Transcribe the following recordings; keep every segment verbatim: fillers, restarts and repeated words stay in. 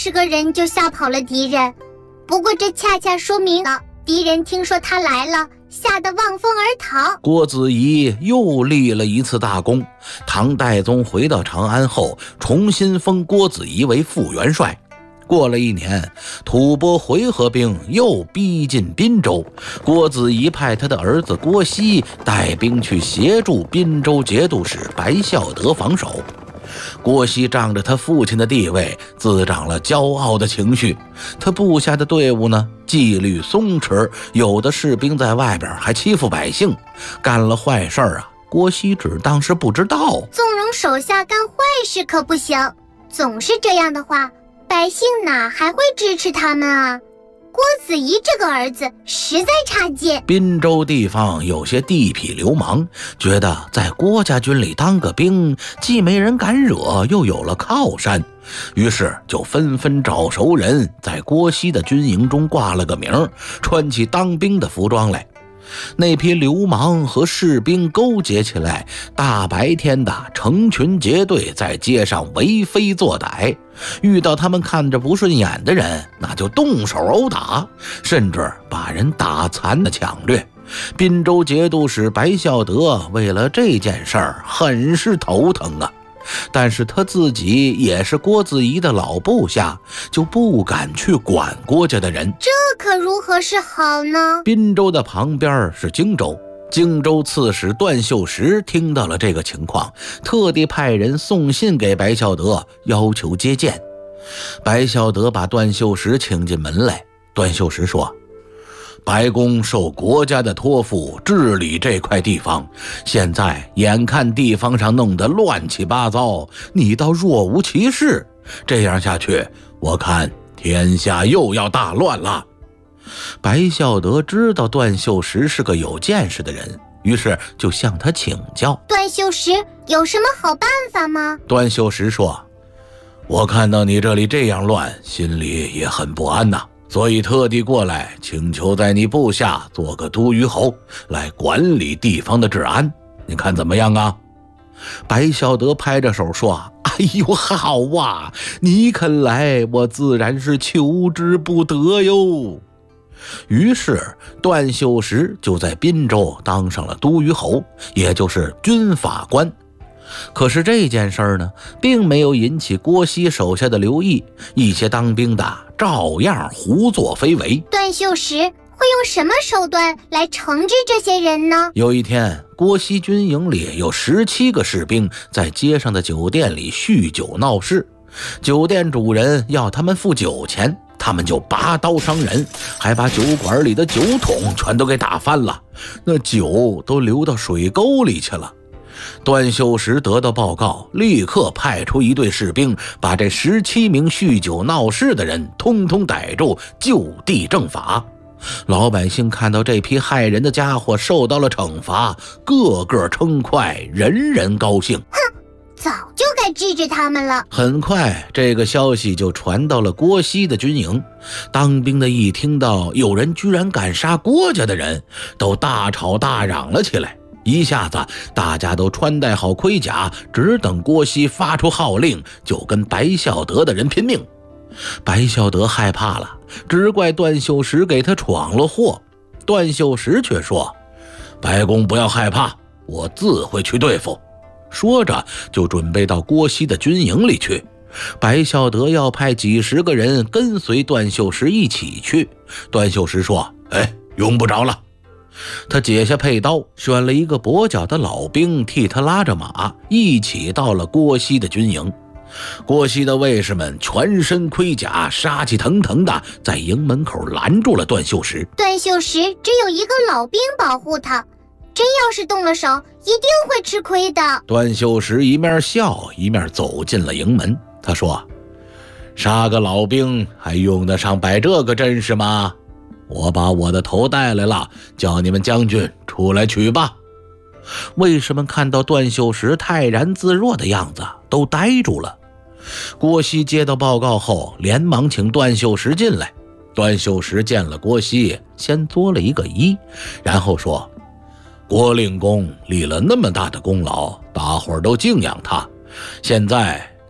十个人就吓跑了敌人。不过这恰恰说明了敌人听说他来了，吓得望风而逃。 郭子仪又立了一次大功。唐代宗回到长安后，重新封郭子仪为副元帅。过了一年，吐蕃回纥兵又逼近滨州，郭子仪派他的儿子郭熙带兵去协助滨州节度使白孝德防守。郭熙仗着他父亲的地位，滋长了骄傲的情绪。他部下的队伍呢，纪律松弛，有的士兵在外边还欺负百姓，干了坏事啊，郭熙只当是不知道。 纵容手下干坏事可不行，总是这样的话，百姓哪还会支持他们啊？郭子仪这个儿子实在差劲。 滨州地方有些地痞流氓，觉得在郭家军里当个兵，既没人敢惹，又有了靠山，于是就纷纷找熟人，在郭熙的军营中挂了个名，穿起当兵的服装来。那批流氓和士兵勾结起来，大白天的成群结队在街上为非作歹，遇到他们看着不顺眼的人，那就动手殴打，甚至把人打残的抢掠。滨州节度使白孝德为了这件事儿很是头疼啊，但是他自己也是郭子仪的老部下，就不敢去管郭家的人。 这可如何是好呢？ 滨州的旁边是荆州，荆州刺史段秀实听到了这个情况，特地派人送信给白孝德，要求接见。白孝德把段秀实请进门来，段秀实说：白公受国家的托付治理这块地方，现在眼看地方上弄得乱七八糟，你倒若无其事，这样下去，我看天下又要大乱了。白孝德知道段秀实是个有见识的人，于是就向他请教。 段秀实有什么好办法吗？ 段秀实说：我看到你这里这样乱，心里也很不安呐，所以特地过来请求在你部下做个都虞侯，来管理地方的治安，你看怎么样啊？白孝德拍着手说：哎呦，好啊，你肯来，我自然是求之不得哟。于是段秀实就在滨州当上了都虞侯，也就是军法官。可是这件事儿呢，并没有引起郭熙手下的留意，一些当兵的照样胡作非为。 段秀实会用什么手段来惩治这些人呢？ 有一天，郭熙军营里有十七个士兵在街上的酒店里酗酒闹事，酒店主人要他们付酒钱，他们就拔刀伤人，还把酒馆里的酒桶全都给打翻了，那酒都流到水沟里去了。段秀实得到报告，立刻派出一队士兵，把这十七名酗酒闹事的人通通逮住，就地正法。老百姓看到这批害人的家伙受到了惩罚，个个称快，人人高兴。 哼，早就该治治他们了。 很快，这个消息就传到了郭熙的军营。当兵的一听到有人居然敢杀郭家的人，都大吵大嚷了起来。一下子大家都穿戴好盔甲，只等郭熙发出号令，就跟白孝德的人拼命。白孝德害怕了，只怪段秀实给他闯了祸。段秀实却说：白公不要害怕，我自会去对付。说着就准备到郭熙的军营里去。白孝德要派几十个人跟随段秀实一起去。段秀实说：哎，用不着了。他解下佩刀，选了一个跛脚的老兵替他拉着马，一起到了郭熙的军营。郭熙的卫士们全身盔甲，杀气腾腾的在营门口拦住了段秀实。 段秀实只有一个老兵保护他，真要是动了手，一定会吃亏的。 段秀实一面笑一面走进了营门，他说：杀个老兵还用得上摆这个阵势吗？我把我的头带来了，叫你们将军出来取吧。卫士们看到段秀实泰然自若的样子，都呆住了。郭熙接到报告后，连忙请段秀实进来。段秀实见了郭熙，先作了一个揖，然后说：郭令公立了那么大的功劳，大伙儿都敬仰他，现在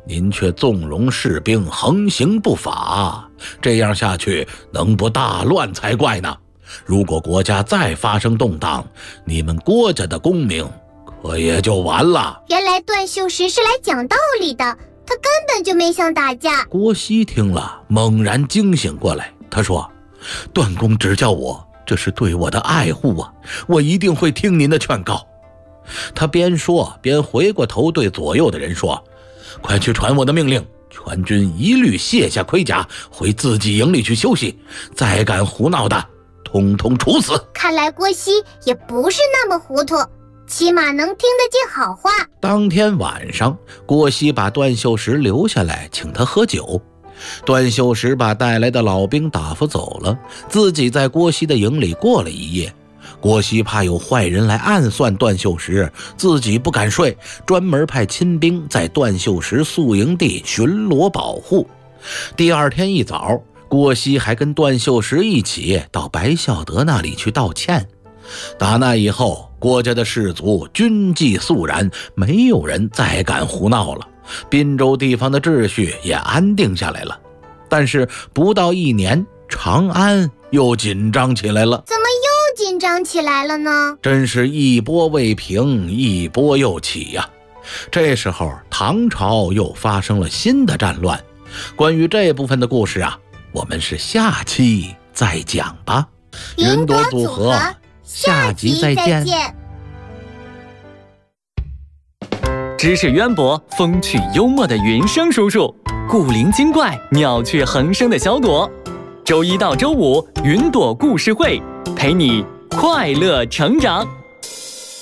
您却纵容士兵横行不法，这样下去能不大乱才怪呢。如果国家再发生动荡，你们郭家的功名可也就完了。 原来段秀实是来讲道理的，他根本就没想打架。 郭熙听了猛然惊醒过来，他说：段公指教我，这是对我的爱护啊，我一定会听您的劝告。他边说边回过头对左右的人说：快去传我的命令，全军一律卸下盔甲，回自己营里去休息，再敢胡闹的统统处死。 看来郭熙也不是那么糊涂，起码能听得进好话。 当天晚上，郭熙把段秀实留下来请他喝酒。段秀实把带来的老兵打发走了，自己在郭熙的营里过了一夜。郭熙怕有坏人来暗算段秀实，自己不敢睡，专门派亲兵在段秀实宿营地巡逻保护。第二天一早，郭熙还跟段秀实一起到白孝德那里去道歉。打那以后，郭家的士卒军纪肃然，没有人再敢胡闹了，滨州地方的秩序也安定下来了。但是不到一年，长安又紧张起来了。 怎么又紧张起来了呢？ 真是一波未平，一波又起呀、啊！这时候唐朝又发生了新的战乱。关于这部分的故事啊，我们是下期再讲吧。 云朵组合，下集再见。 知识渊博、风趣幽默的云生叔叔，古灵精怪、妙趣横生的小朵。周一到周五，云朵故事会陪你快乐成长。